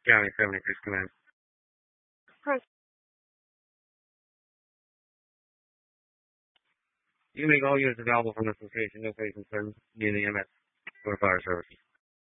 County 76 Command. Press. You can make all units available from this location. No place concerns near the MS or fire services.